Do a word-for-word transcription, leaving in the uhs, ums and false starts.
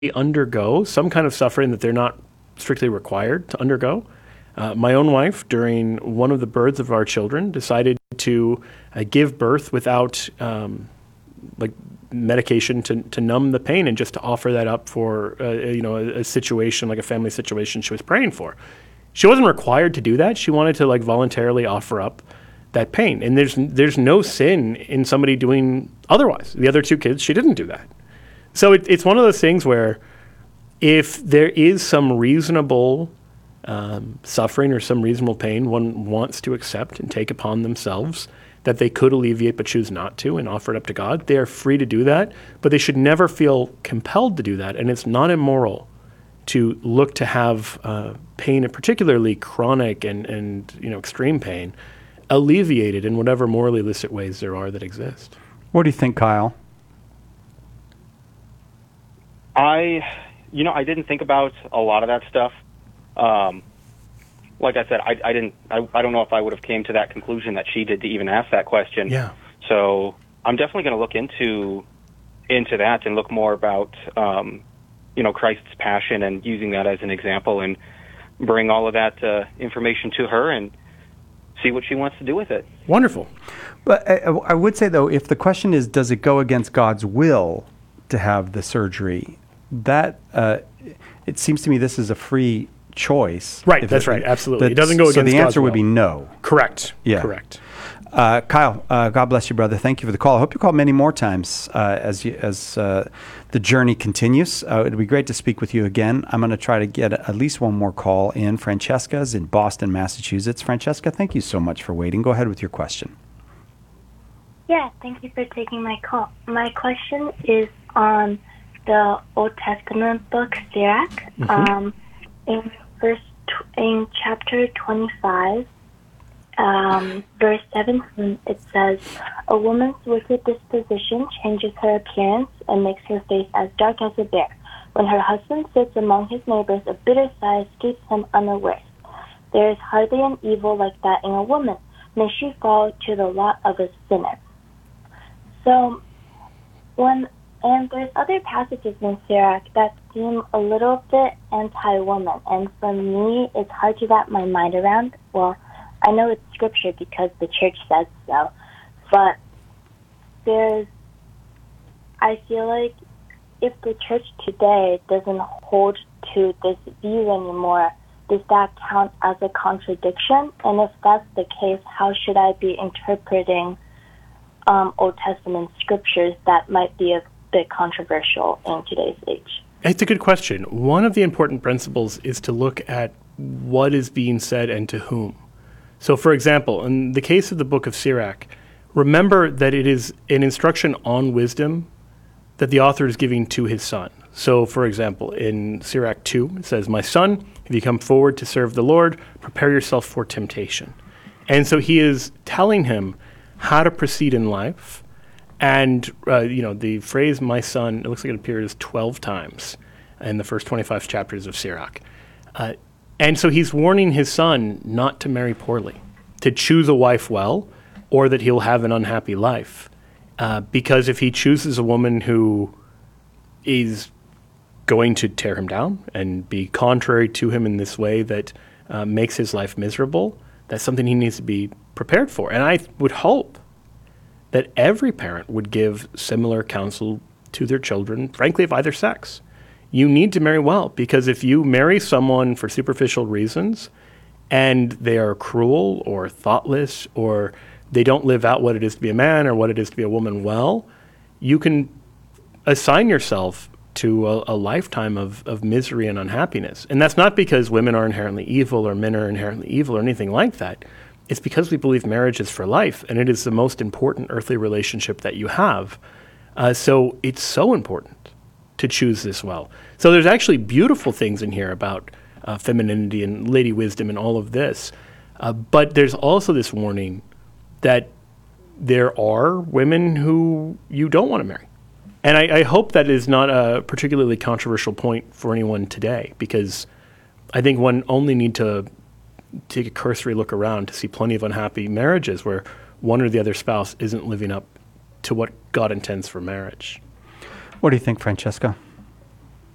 undergo some kind of suffering that they're not strictly required to undergo. Uh, my own wife, during one of the births of our children, decided to uh, give birth without um, like medication to, to numb the pain, and just to offer that up for uh, you know a, a situation, like a family situation she was praying for. She wasn't required to do that. She wanted to like voluntarily offer up that pain, and there's there's no sin in somebody doing otherwise. The other two kids, she didn't do that. So it, it's one of those things where if there is some reasonable um, suffering or some reasonable pain one wants to accept and take upon themselves that they could alleviate but choose not to and offer it up to God, they are free to do that, but they should never feel compelled to do that. And it's not immoral to look to have uh, pain, and particularly chronic and, and you know extreme pain, alleviated in whatever morally illicit ways there are that exist. What do you think, Kyle? I, you know, I didn't think about a lot of that stuff. Um, like I said, I, I didn't. I, I don't know if I would have came to that conclusion that she did to even ask that question. Yeah. So I'm definitely going to look into into that and look more about, um, you know, Christ's passion and using that as an example, and bring all of that uh, information to her and see what she wants to do with it. Wonderful. But I, I would say, though, if the question is, does it go against God's will to have the surgery, that uh, it seems to me this is a free choice. Right, that's it, right, absolutely. That, it doesn't go against So the God's answer will. would be no. Correct. Yeah. Correct. Uh, Kyle, uh, God bless you, brother. Thank you for the call. I hope you call many more times uh, as you, as uh, the journey continues. Uh, it'd be great to speak with you again. I'm going to try to get at least one more call in. Francesca's in Boston, Massachusetts. Francesca, thank you so much for waiting. Go ahead with your question. Yeah, thank you for taking my call. My question is on the Old Testament book, Sirach. Mm-hmm. Um, in verse tw- in chapter twenty-five, um, verse seventeen, it says, "A woman's wicked disposition changes her appearance and makes her face as dark as a bear. When her husband sits among his neighbors, a bitter sigh escapes him unawares. There is hardly an evil like that in a woman. May she fall to the lot of a sinner." So, when and there's other passages in Sirach that seem a little bit anti-woman, and for me, it's hard to wrap my mind around. Well, I know it's scripture because the church says so, but there's, I feel like if the church today doesn't hold to this view anymore, does that count as a contradiction? And if that's the case, how should I be interpreting um, Old Testament scriptures that might be a bit controversial in today's age? It's a good question. One of the important principles is to look at what is being said and to whom. So, for example, in the case of the book of Sirach, remember that it is an instruction on wisdom that the author is giving to his son. So, for example, in Sirach two, it says, "My son, if you come forward to serve the Lord, prepare yourself for temptation." And so he is telling him how to proceed in life. And, uh, you know, the phrase, "my son," it looks like it appears twelve times in the first twenty-five chapters of Sirach. Uh, and so he's warning his son not to marry poorly, to choose a wife well, or that he'll have an unhappy life. Uh, because if he chooses a woman who is going to tear him down and be contrary to him in this way that uh, makes his life miserable, that's something he needs to be prepared for. And I would hope that every parent would give similar counsel to their children, frankly, of either sex. You need to marry well, because if you marry someone for superficial reasons and they are cruel or thoughtless, or they don't live out what it is to be a man or what it is to be a woman well, you can assign yourself to a, a lifetime of, of misery and unhappiness. And that's not because women are inherently evil or men are inherently evil or anything like that. It's because we believe marriage is for life, and it is the most important earthly relationship that you have. Uh, so it's so important to choose this well. So there's actually beautiful things in here about uh, femininity and lady wisdom and all of this. Uh, but there's also this warning that there are women who you don't want to marry. And I, I hope that is not a particularly controversial point for anyone today, because I think one only need to take a cursory look around to see plenty of unhappy marriages where one or the other spouse isn't living up to what God intends for marriage. What do you think, Francesca?